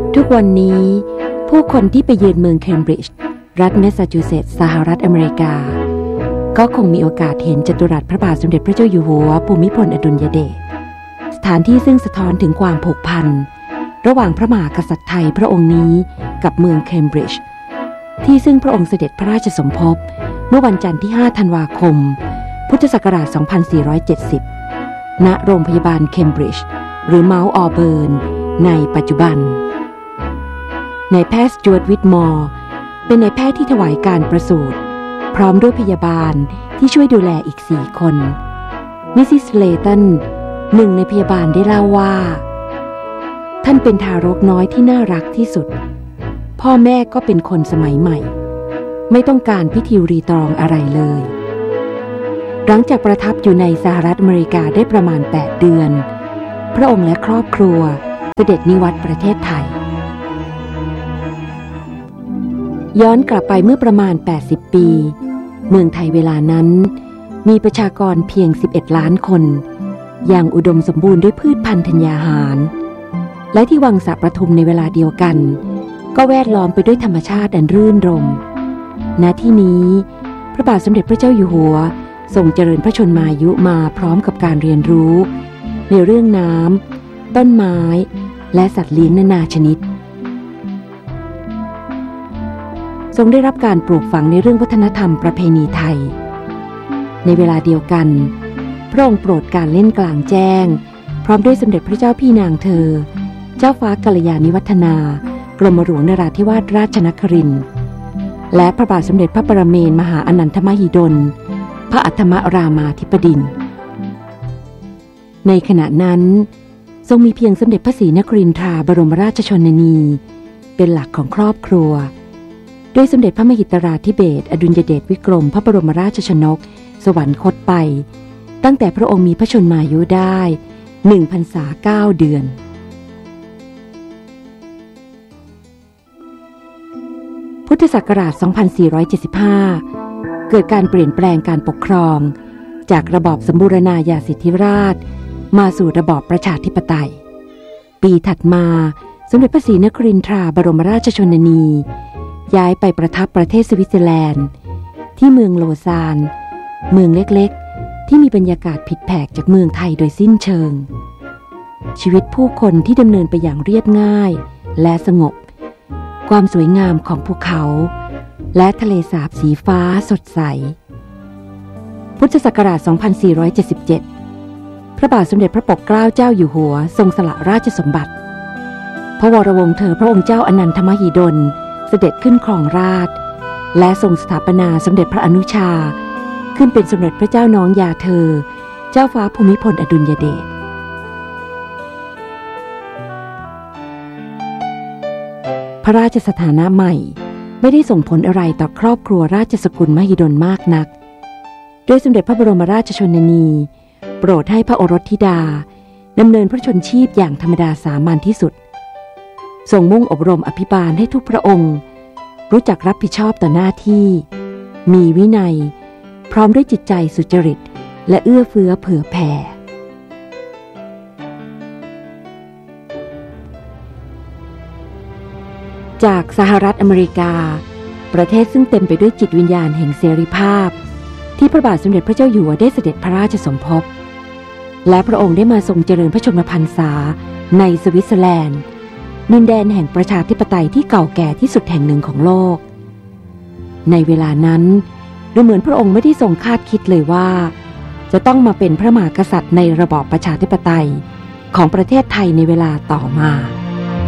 ทุกวันนี้ผู้คนที่ไปเยือนเมืองเคมบริดจ์รัฐแมสซาชูเซตส์สหรัฐอเมริกาก็คงมีโอกาสเห็นจัตุรัสพระบาทสมเด็จพระเจ้าอยู่หัวภูมิพลอดุลยเดชสถานที่ซึ่งสะท้อนถึงความผูกพันระหว่างพระมหากษัตริย์ไทยพระองค์นี้กับเมืองเคมบริดจ์ที่ซึ่งพระองค์เสด็จพระราชสมภพเมื่อวันจันทร์ที่ 5 ธันวาคม พุทธศักราช 2470 ณ โรงพยาบาลเคมบริดจ์หรือเมาท์ออเบิร์นในปัจจุบันนายแพทย์สจ๊วต วิทมอร์เป็นนายแพทย์ที่ถวายการประสูติพร้อมด้วยพยาบาลที่ช่วยดูแลอีก4 คนมิสซิสเลตันหนึ่งในพยาบาลได้เล่าว่าท่านเป็นทารกน้อยที่น่ารักที่สุดพ่อแม่ก็เป็นคนสมัยใหม่ไม่ต้องการพิธีรีตรองอะไรเลยหลังจากประทับอยู่ในสหรัฐอเมริกาได้ประมาณ8 เดือนพระองค์และครอบครัวเสด็จนิวัตประเทศไทยย้อนกลับไปเมื่อประมาณ80 ปีเมืองไทยเวลานั้นมีประชากรเพียง11 ล้านคนอย่างอุดมสมบูรณ์ด้วยพืชพันธุ์ธัญญาหารและที่วังสระประทุมในเวลาเดียวกันก็แวดล้อมไปด้วยธรรมชาติอันรื่นรมย์ณที่นี้พระบาทสมเด็จพระเจ้าอยู่หัวทรงเจริญพระชนมายุมาพร้อมกับการเรียนรู้ในเรื่องน้ำต้นไม้และสัตว์เลี้ยงนานาชนิดทรงได้รับการปลูกฝังในเรื่องวัฒนธรรมประเพณีไทยในเวลาเดียวกันพระองค์โปรดการเล่นกลางแจ้งพร้อมด้วยสมเด็จพระเจ้าพี่นางเธอเจ้าฟ้ากัลยาณิวัฒนากรมหลวงนราธิวาสราชนครินทร์และพระบาทสมเด็จพระปรเมนทรมหาอนันทมหิดลพระอัฏฐมรามาธิบดินทร์ในขณะนั้นทรงมีเพียงสมเด็จพระศรีนครินทราบรมราชชนนีเป็นหลักของครอบครัวโดยสมเด็จพระมหิดลราธิเบศรอดุลยเดชวิกรมพระบรมราชชนกสวรรคตไปตั้งแต่พระองค์มีพระชนมายุได้1 พรรษา 9 เดือนพุทธศักราช 2475 เกิดการเปลี่ยนแปลงการปกครองจากระบอบสมบูรณาญาสิทธิราชย์มาสู่ระบอบประชาธิปไตยปีถัดมาสมเด็จพระศรีนครินทราบรมราชชนนีย้ายไปประทับประเทศสวิตเซอร์แลนด์ที่เมืองโลซานเมืองเล็กๆที่มีบรรยากาศผิดแผกจากเมืองไทยโดยสิ้นเชิงชีวิตผู้คนที่ดำเนินไปอย่างเรียบง่ายและสงบความสวยงามของภูเขาและทะเลสาบสีฟ้าสดใสพุทธศักราช 2477 พระบาทสมเด็จพระปกเกล้าเจ้าอยู่หัวทรงสละราชสมบัติพระวรวงศ์เธอพระองค์เจ้าอนันทมหิดลเสด็จขึ้นครองราชย์และทรงสถาปนาสมเด็จพระอนุชาขึ้นเป็นสมเด็จพระเจ้าน้องยาเธอเจ้าฟ้าภูมิพลอดุลยเดชพระราชสถานะใหม่ไม่ได้ส่งผลอะไรต่อครอบครัวราชสกุลมหิดลมากนักโดยสมเด็จพระบรมราชชนนีโปรดให้พระโอรสธิดาดำเนินพระชนชีพอย่างธรรมดาสามัญที่สุดทรงมุ่งอบรมอภิบาลให้ทุกพระองค์รู้จักรับผิดชอบต่อหน้าที่มีวินัยพร้อมด้วยจิตใจสุจริตและเอื้อเฟื้อเผื่อแผ่จากสหรัฐอเมริกาประเทศซึ่งเต็มไปด้วยจิตวิญญาณแห่งเสรีภาพที่พระบาทสมเด็จพระเจ้าอยู่หัวได้เสด็จพระราชสมภพและพระองค์ได้มาทรงเจริญพระชนมพรรษาในสวิตเซอร์แลนด์ดินแดนแห่งประชาธิปไตยที่เก่าแก่ที่สุดแห่งหนึ่งของโลกในเวลานั้นดูเหมือนพระองค์ไม่ได้ทรงคาดคิดเลยว่าจะต้องมาเป็นพระมหากษัตริย์ในระบอบประชาธิปไตยของประเทศไทยในเวลาต่อมา